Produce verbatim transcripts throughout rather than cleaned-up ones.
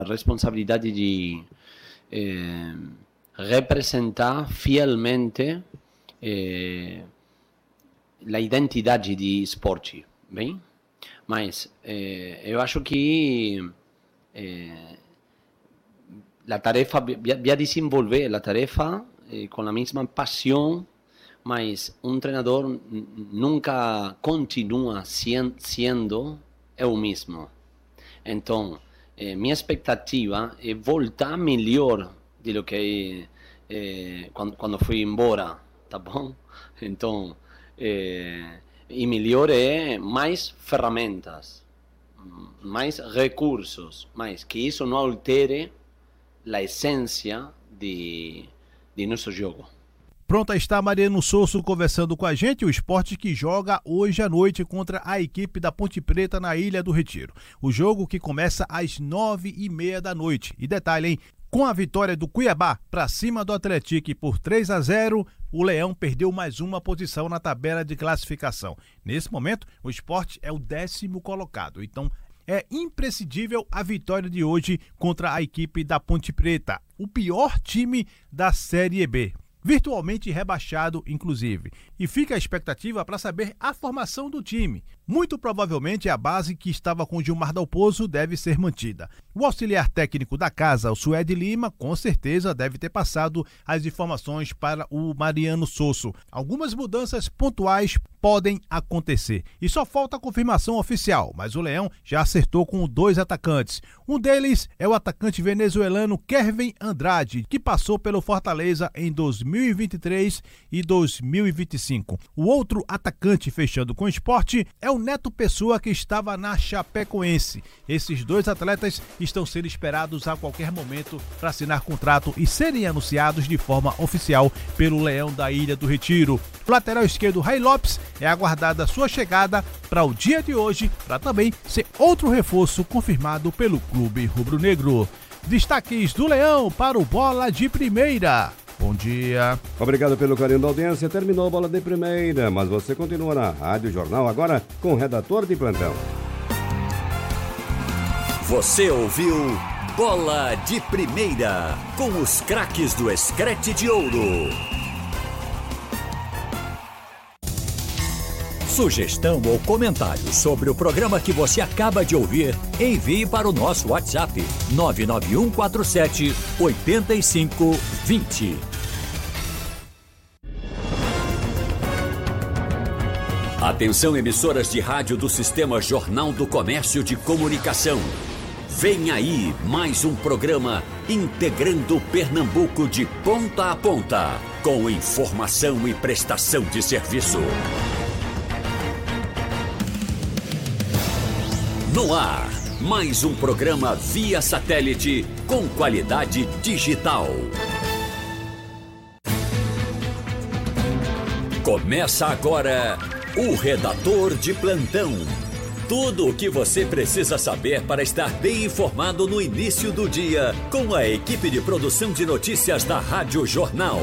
responsabilidade de eh, representar fielmente eh, a identidade de esporte, bem? Mas eh, eu acho que eh, a tarefa, vai desenvolver a tarefa eh, com a mesma paixão, mas um treinador nunca continua sendo eu mesmo. Então, eh, minha expectativa é voltar melhor de lo que eh, quando, quando fui embora, tá bom? Então, eh, e melhor é mais ferramentas, mais recursos, mas que isso não altere a essência de, de nosso jogo. Pronto, está Mariano Sosso conversando com a gente, o Sport que joga hoje à noite contra a equipe da Ponte Preta na Ilha do Retiro. O jogo que começa às nove e meia da noite. E detalhe, hein? Com a vitória do Cuiabá para cima do Atlético por três a zero, o Leão perdeu mais uma posição na tabela de classificação. Nesse momento, o Sport é o décimo colocado. Então, é imprescindível a vitória de hoje contra a equipe da Ponte Preta, o pior time da Série B. Virtualmente rebaixado, inclusive. E fica a expectativa para saber a formação do time. Muito provavelmente a base que estava com Gilmar Dalpozo deve ser mantida. O auxiliar técnico da casa, o Suede Lima, com certeza deve ter passado as informações para o Mariano Sosso. Algumas mudanças pontuais podem acontecer. E só falta a confirmação oficial, mas o Leão já acertou com dois atacantes. Um deles é o atacante venezuelano Kervin Andrade, que passou pelo Fortaleza em dois mil e vinte e três e dois mil e vinte e cinco. O outro atacante fechando com o Sport é o Neto Pessoa, que estava na Chapecoense. Esses dois atletas estão sendo esperados a qualquer momento para assinar contrato e serem anunciados de forma oficial pelo Leão da Ilha do Retiro. O lateral esquerdo, Ray Lopes, é aguardada sua chegada para o dia de hoje, para também ser outro reforço confirmado pelo clube rubro-negro. Destaques do Leão para o Bola de Primeira. Bom dia. Obrigado pelo carinho da audiência. Terminou a Bola de Primeira, mas você continua na Rádio Jornal agora com o redator de plantão. Você ouviu Bola de Primeira com os craques do Screte de Ouro. Sugestão ou comentário sobre o programa que você acaba de ouvir, envie para o nosso WhatsApp nove nove um quatro sete oito cinco dois zero. Atenção, emissoras de rádio do Sistema Jornal do Comércio de Comunicação. Vem aí mais um programa integrando Pernambuco de ponta a ponta, com informação e prestação de serviço. No ar, mais um programa via satélite com qualidade digital. Começa agora o Redator de Plantão. Tudo o que você precisa saber para estar bem informado no início do dia, com a equipe de produção de notícias da Rádio Jornal.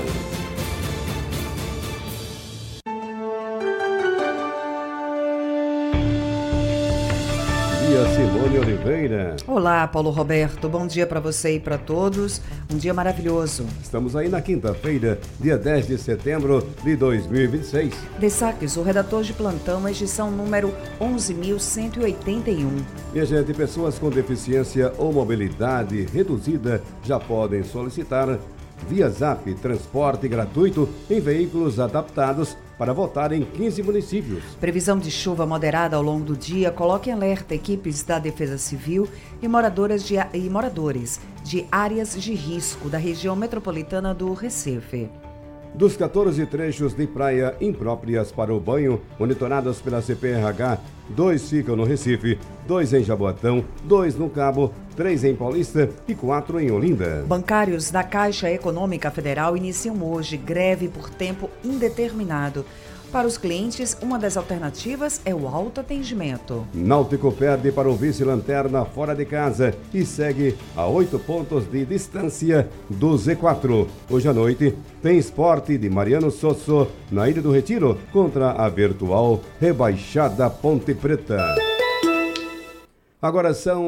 Simone Oliveira. Olá, Paulo Roberto. Bom dia para você e para todos. Um dia maravilhoso. Estamos aí na quinta-feira, dia dez de setembro de dois mil e vinte e seis. Destaques: o Redator de Plantão, edição número onze mil cento e oitenta e um. Minha gente, pessoas com deficiência ou mobilidade reduzida já podem solicitar via Zap transporte gratuito em veículos adaptados para votar em quinze municípios. Previsão de chuva moderada ao longo do dia coloca em alerta equipes da Defesa Civil e, moradoras de, e moradores de áreas de risco da região metropolitana do Recife. Dos quatorze trechos de praia impróprias para o banho, monitorados pela C P R H, dois ficam no Recife, dois em Jaboatão, dois no Cabo, três em Paulista e quatro em Olinda. Bancários da Caixa Econômica Federal iniciam hoje greve por tempo indeterminado. Para os clientes, uma das alternativas é o autoatendimento. Náutico perde para o vice-lanterna fora de casa e segue a oito pontos de distância do Z quatro. Hoje à noite tem Esporte de Mariano Sosso na Ilha do Retiro contra a virtual rebaixada Ponte Preta. Agora são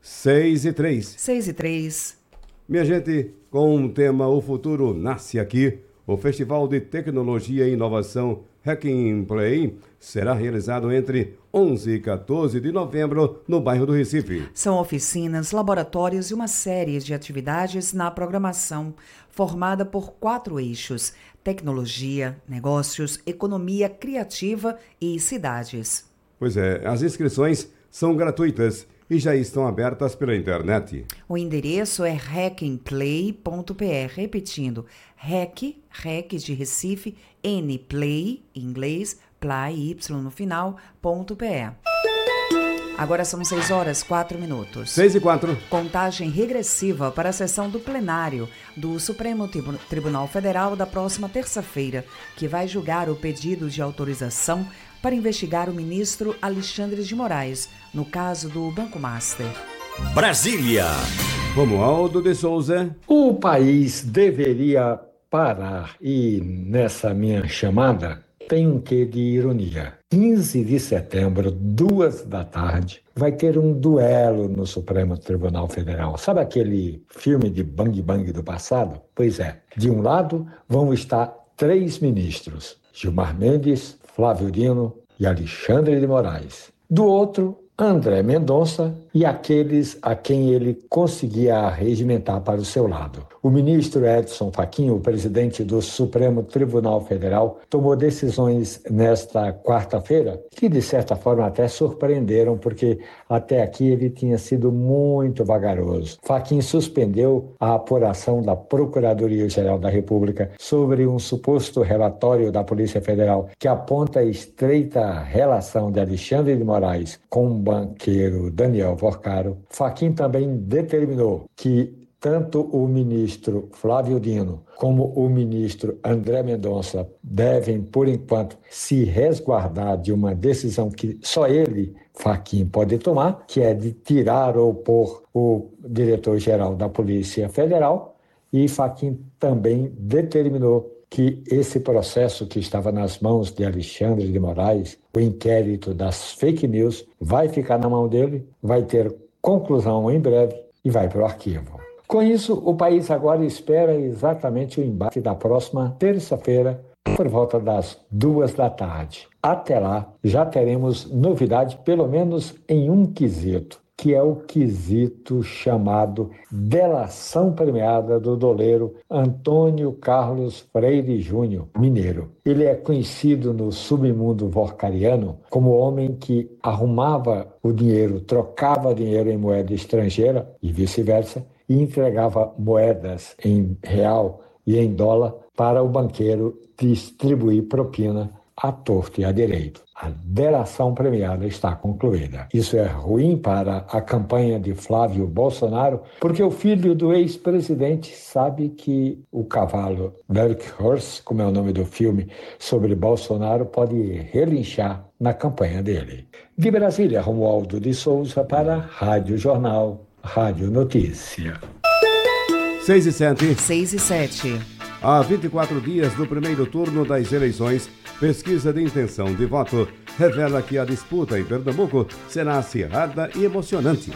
seis e três. seis e três. Minha gente, com o tema O Futuro Nasce Aqui, o Festival de Tecnologia e Inovação Hacking Play será realizado entre onze e quatorze de novembro no bairro do Recife. São oficinas, laboratórios e uma série de atividades na programação, formada por quatro eixos: tecnologia, negócios, economia criativa e cidades. Pois é, as inscrições são gratuitas e já estão abertas pela internet. O endereço é hackingplay ponto p r, repetindo, hack, hack de Recife, N, play, em inglês, play, Y no final, ponto P E. Agora são seis horas, quatro minutos. seis e quatro. Contagem regressiva para a sessão do plenário do Supremo Tribunal Federal da próxima terça-feira, que vai julgar o pedido de autorização para investigar o ministro Alexandre de Moraes, no caso do Banco Master. Brasília. Romualdo de Souza. O país deveria parar e, nessa minha chamada, tem um quê de ironia. quinze de setembro, duas da tarde, vai ter um duelo no Supremo Tribunal Federal. Sabe aquele filme de Bang Bang do passado? Pois é. De um lado vão estar três ministros: Gilmar Mendes, Flávio Dino e Alexandre de Moraes. Do outro, André Mendonça e aqueles a quem ele conseguia arregimentar para o seu lado. O ministro Edson Fachin, o presidente do Supremo Tribunal Federal, tomou decisões nesta quarta-feira que, de certa forma, até surpreenderam, porque até aqui ele tinha sido muito vagaroso. Fachin suspendeu a apuração da Procuradoria-Geral da República sobre um suposto relatório da Polícia Federal que aponta a estreita relação de Alexandre de Moraes com o banqueiro Daniel Vorcaro. Fachin também determinou que tanto o ministro Flávio Dino como o ministro André Mendonça devem, por enquanto, se resguardar de uma decisão que só ele, Fachin, pode tomar, que é de tirar ou pôr o diretor-geral da Polícia Federal. E Fachin também determinou que esse processo que estava nas mãos de Alexandre de Moraes, o inquérito das fake news, vai ficar na mão dele, vai ter conclusão em breve e vai para o arquivo. Com isso, o país agora espera exatamente o embate da próxima terça-feira, por volta das duas da tarde. Até lá, já teremos novidade, pelo menos em um quesito, que é o quesito chamado delação premiada do doleiro Antônio Carlos Freire Júnior, mineiro. Ele é conhecido no submundo vorcariano como o homem que arrumava o dinheiro, trocava dinheiro em moeda estrangeira e vice-versa, e entregava moedas em real e em dólar para o banqueiro distribuir propina à torto e à direito. A delação premiada está concluída. Isso é ruim para a campanha de Flávio Bolsonaro, porque o filho do ex-presidente sabe que o cavalo Dark Horse, como é o nome do filme sobre Bolsonaro, pode relinchar na campanha dele. De Brasília, Romualdo de Souza para Rádio Jornal, Rádio Notícia. seis e sete. seis e sete. Há vinte e quatro dias do primeiro turno das eleições, pesquisa de intenção de voto revela que a disputa em Pernambuco será acirrada e emocionante.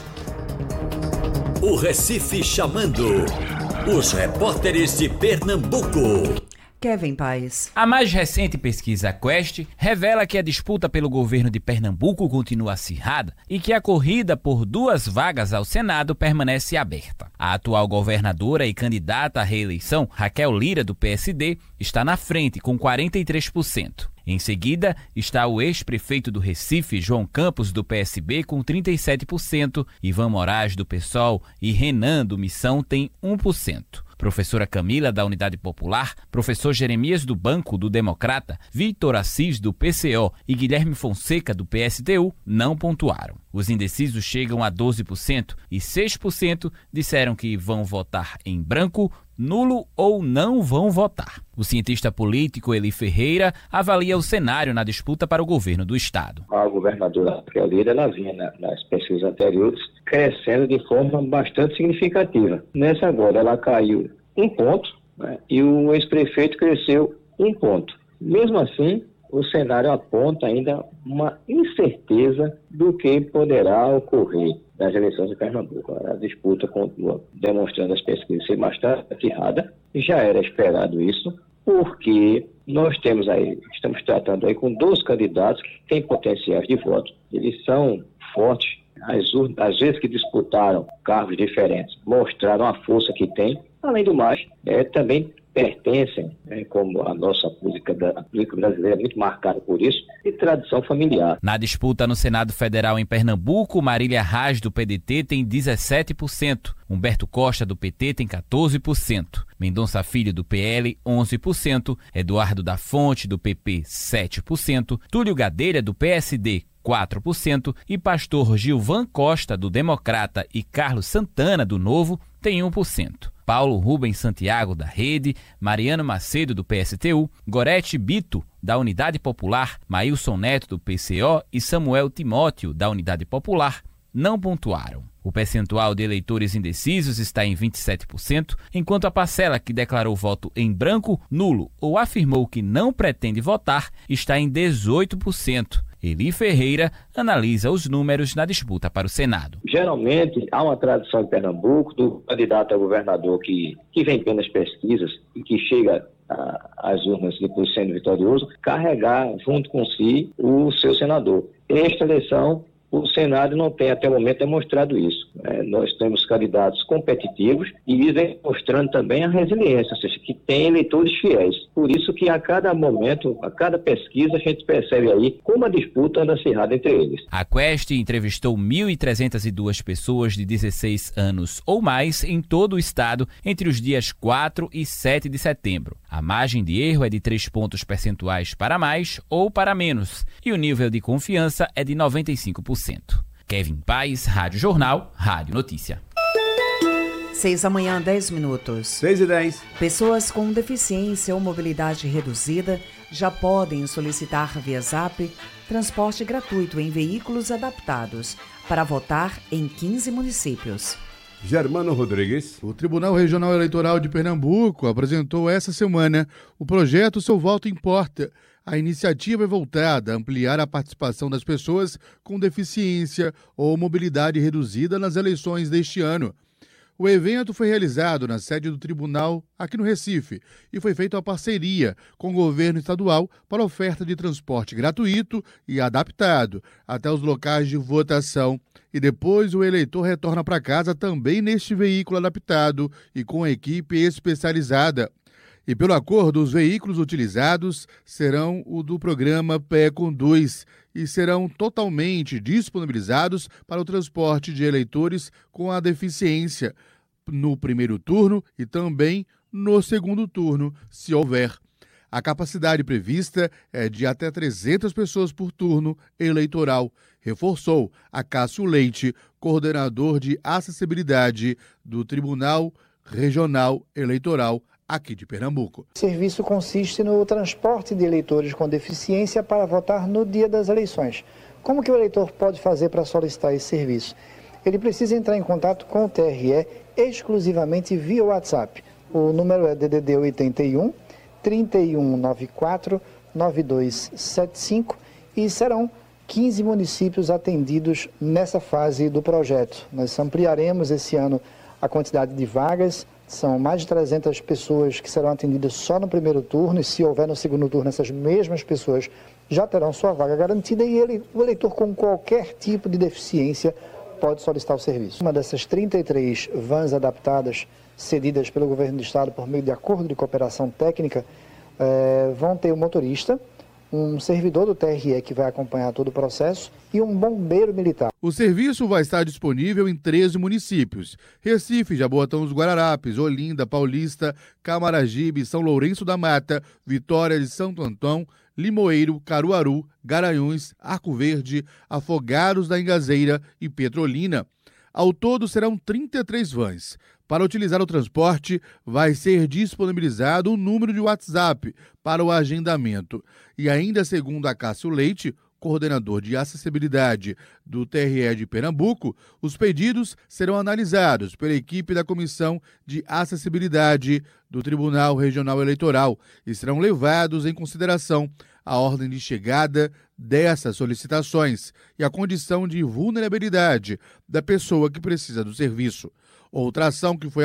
O Recife chamando. Os repórteres de Pernambuco. Kevin Paes. A mais recente pesquisa Quest revela que a disputa pelo governo de Pernambuco continua acirrada e que a corrida por duas vagas ao Senado permanece aberta. A atual governadora e candidata à reeleição, Raquel Lira, do P S D, está na frente com quarenta e três por cento. Em seguida, está o ex-prefeito do Recife, João Campos, do P S B, com trinta e sete por cento, Ivan Moraes, do PSOL, e Renan, do Missão, tem um por cento. Professora Camila, da Unidade Popular, professor Jeremias do Banco do Democrata, Vitor Assis, do P C O e Guilherme Fonseca, do P S T U, não pontuaram. Os indecisos chegam a doze por cento e seis por cento disseram que vão votar em branco, nulo ou não vão votar. O cientista político Eli Ferreira avalia o cenário na disputa para o governo do estado. A governadora Raquel Lira, ela vinha nas pesquisas anteriores crescendo de forma bastante significativa. Nessa agora ela caiu um ponto, né, e o ex-prefeito cresceu um ponto. Mesmo assim, o cenário aponta ainda uma incerteza do que poderá ocorrer nas eleições de Pernambuco. A disputa continua demonstrando as pesquisas ser bastante acirrada, já era esperado isso, porque nós temos aí, estamos tratando aí com dois candidatos que têm potenciais de voto, eles são fortes, as, as vezes que disputaram cargos diferentes mostraram a força que têm, além do mais, é, também pertencem, é, como a nossa política, da, a política brasileira é muito marcada por isso, de tradição familiar. Na disputa no Senado Federal em Pernambuco, Marília Reis, do P D T, tem dezessete por cento, Humberto Costa, do P T, tem quatorze por cento, Mendonça Filho, do P L, onze por cento, Eduardo da Fonte, do P P, sete por cento, Túlio Gadelha, do P S D, quatro por cento e pastor Gilvan Costa, do Democrata, e Carlos Santana, do Novo, tem um por cento. Paulo Rubens Santiago, da Rede, Mariano Macedo, do P S T U, Gorete Bito, da Unidade Popular, Maílson Neto, do P C O e Samuel Timóteo, da Unidade Popular, não pontuaram. O percentual de eleitores indecisos está em vinte e sete por cento, enquanto a parcela que declarou voto em branco, nulo ou afirmou que não pretende votar está em dezoito por cento. Eli Ferreira analisa os números na disputa para o Senado. Geralmente, há uma tradição em Pernambuco do candidato a governador que, que vem pelas pesquisas e que chega às urnas depois sendo vitorioso, carregar junto com si o seu senador. Esta eleição, o Senado não tem até o momento demonstrado isso. É, nós temos candidatos competitivos e vem mostrando também a resiliência, ou seja, que tem eleitores fiéis. Por isso que a cada momento, a cada pesquisa, a gente percebe aí como a disputa anda acirrada entre eles. A Quest entrevistou mil trezentas e duas pessoas de dezesseis anos ou mais em todo o estado entre os dias quatro e sete de setembro. A margem de erro é de três pontos percentuais para mais ou para menos e o nível de confiança é de noventa e cinco por cento. Kevin Paes, Rádio Jornal, Rádio Notícia. Seis da manhã, dez minutos. Seis e dez. Pessoas com deficiência ou mobilidade reduzida já podem solicitar via Zap transporte gratuito em veículos adaptados para votar em quinze municípios. Germano Rodrigues. O Tribunal Regional Eleitoral de Pernambuco apresentou essa semana o projeto Seu Voto Importa. A iniciativa é voltada a ampliar a participação das pessoas com deficiência ou mobilidade reduzida nas eleições deste ano. O evento foi realizado na sede do tribunal aqui no Recife e foi feito a parceria com o governo estadual para oferta de transporte gratuito e adaptado até os locais de votação. E depois o eleitor retorna para casa também neste veículo adaptado e com equipe especializada. E pelo acordo, os veículos utilizados serão o do programa P E Conduz e serão totalmente disponibilizados para o transporte de eleitores com a deficiência no primeiro turno e também no segundo turno, se houver. A capacidade prevista é de até trezentas pessoas por turno eleitoral, reforçou Acácio Leite, coordenador de acessibilidade do Tribunal Regional Eleitoral aqui de Pernambuco. O serviço consiste no transporte de eleitores com deficiência para votar no dia das eleições. Como que o eleitor pode fazer para solicitar esse serviço? Ele precisa entrar em contato com o T R E exclusivamente via WhatsApp. O número é D D D oitenta e um, trinta e um noventa e quatro, noventa e dois setenta e cinco e serão quinze municípios atendidos nessa fase do projeto. Nós ampliaremos esse ano a quantidade de vagas. São mais de trezentas pessoas que serão atendidas só no primeiro turno e se houver no segundo turno, essas mesmas pessoas já terão sua vaga garantida e ele, o eleitor com qualquer tipo de deficiência pode solicitar o serviço. Uma dessas trinta e três vans adaptadas cedidas pelo governo do estado por meio de acordo de cooperação técnica eh, vão ter um motorista, um servidor do T R E que vai acompanhar todo o processo e um bombeiro militar. O serviço vai estar disponível em treze municípios: Recife, Jaboatão dos Guararapes, Olinda, Paulista, Camaragibe, São Lourenço da Mata, Vitória de Santo Antão, Limoeiro, Caruaru, Garanhuns, Arco Verde, Afogados da Ingazeira e Petrolina. Ao todo serão trinta e três vans. Para utilizar o transporte, vai ser disponibilizado um número de WhatsApp para o agendamento. E ainda segundo Acácio Leite, coordenador de acessibilidade do T R E de Pernambuco, os pedidos serão analisados pela equipe da Comissão de Acessibilidade do Tribunal Regional Eleitoral e serão levados em consideração a ordem de chegada dessas solicitações e a condição de vulnerabilidade da pessoa que precisa do serviço. Outra ação que foi